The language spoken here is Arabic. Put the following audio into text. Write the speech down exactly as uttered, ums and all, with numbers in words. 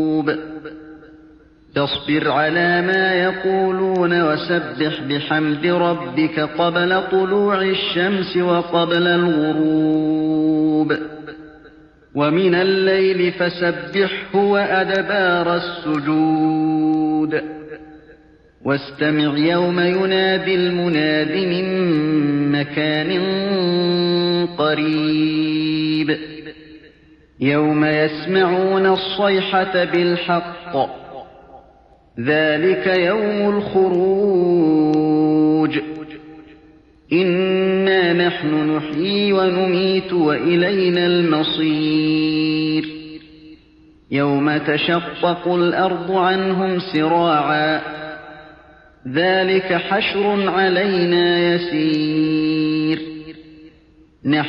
فاصبر على ما يقولون وسبح بحمد ربك قبل طلوع الشمس وقبل الغروب ومن الليل فسبحه وأدبار السجود واستمع يوم ينادي المناد من مكان قريب يوم يسمعون الصيحة بالحق ذلك يوم الخروج إنا نحن نحيي ونميت وإلينا المصير يوم تشقق الأرض عنهم سراعا ذلك حشر علينا يسير